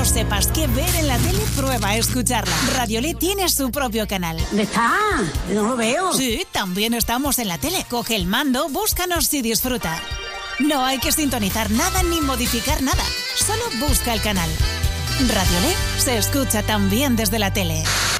no sepas qué ver en la tele, prueba a escucharla. Radiolé tiene su propio canal. ¿Dónde está? No lo veo. Sí, también estamos en la tele. Coge el mando, búscanos y disfruta. No hay que sintonizar nada ni modificar nada. Solo busca el canal. Radiolé se escucha también desde la tele.